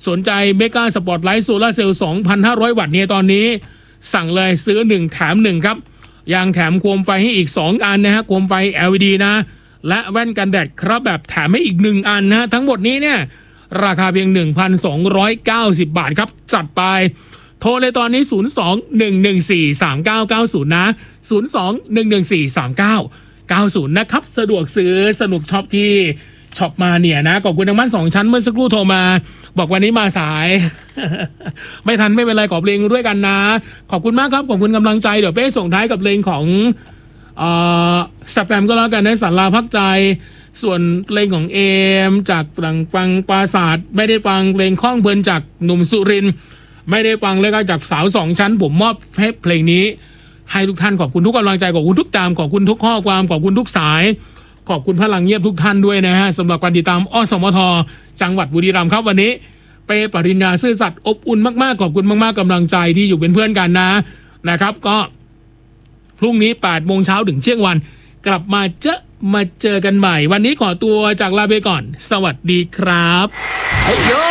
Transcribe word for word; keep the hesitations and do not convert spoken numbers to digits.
สนใจเมกาสปอร์ตไลท์โซลาร์เซลล์ สองพันห้าร้อย วัตต์เนี่ยตอนนี้สั่งเลยซื้อหนึ่งแถมหนึ่งครับยังแถมโคมไฟให้อีกสองอันนะฮะโคมไฟ แอล อี ดี นะและแว่นกันแดดครับแบบแถมให้อีกหนึ่งอันนะทั้งหมดนี้เนี่ยราคาเพียง หนึ่งพันสองร้อยเก้าสิบ บาทครับจัดไปโทรเลยตอนนี้ศูนย์ สอง หนึ่ง หนึ่ง สี่ สาม เก้า เก้า ศูนย์นะศูนย์ สอง หนึ่ง หนึ่ง สี่ สาม เก้า เก้า ศูนย์นะครับสะดวกซื้อสนุกช็อปที่ช็อปมาเนี่ยนะขอบคุณทางบ้านสองชั้นเมื่อสักครู่โทรมาบอกวันนี้มาสาย ไม่ทันไม่เป็นไรขอเพลงด้วยกันนะขอบคุณมากครับขอบคุณกำลังใจเดี๋ยวเป้ส่งท้ายกับเพลงของเอ่อสแปมก็แล้วกันนะสาราพักใจส่วนเพลงของเอมจากฟังฟังปราศาสตร์ไม่ได้ฟังเพลงข้องเพลินจากหนุ่มสุรินทร์ไม่ได้ฟังเลยก็จากสาวสองชั้นผมมอบให้เพลงนี้ให้ทุกท่านขอบคุณทุกกำลังใจขอบคุณทุกตามขอบคุณทุกข้อความขอบคุณทุกสายขอบคุณพลังเงียบทุกท่านด้วยนะฮะสำหรับการติดตามอสมทจังหวัดบุรีรัมย์ครับวันนี้เป้ปริญญาซื่อสัตย์อบอุ่นมากๆขอบคุณมากๆกำลังใจที่อยู่เป็นเพื่อนกันนะนะครับก็พรุ่งนี้แปดโมงเช้าถึงเที่ยงวันกลับมาเจอมาเจอกันใหม่วันนี้ขอตัวจากลาไปก่อนสวัสดีครับ